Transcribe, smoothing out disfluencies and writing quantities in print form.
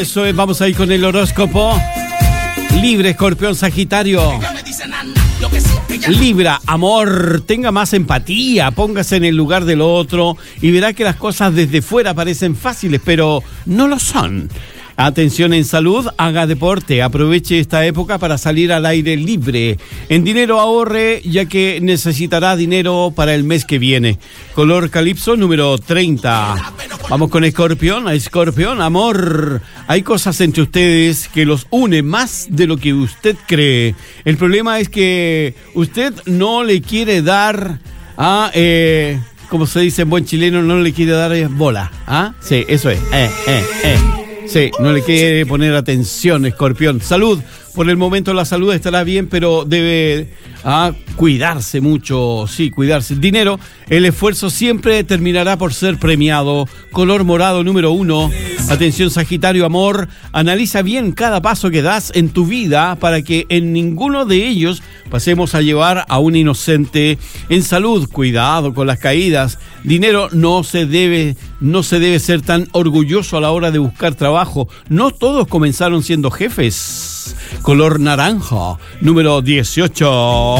eso es, vamos a ir con el horóscopo. Libre, Escorpión, Sagitario. Libra, amor, tenga más empatía, póngase en el lugar del otro y verá que las cosas desde fuera parecen fáciles, pero no lo son. Atención en salud, haga deporte, aproveche esta época para salir al aire libre. En dinero ahorre, ya que necesitará dinero para el mes que viene. Color calipso número 30. Vamos con Escorpión. Escorpión, amor. Hay cosas entre ustedes que los une más de lo que usted cree. El problema es que usted no le quiere dar a... como se dice en buen chileno, no le quiere dar bola. ¿Ah? Sí, eso es. Sí, no le quiere poner atención, Escorpión. Salud. Por el momento la salud estará bien, pero debe cuidarse mucho. Sí, cuidarse. Dinero, el esfuerzo siempre terminará por ser premiado. Color morado número 1. Atención, Sagitario, amor. Analiza bien cada paso que das en tu vida para que en ninguno de ellos pasemos a llevar a un inocente. En salud, cuidado con las caídas. Dinero, no se debe ser tan orgulloso a la hora de buscar trabajo. No todos comenzaron siendo jefes. Color naranja, número 18.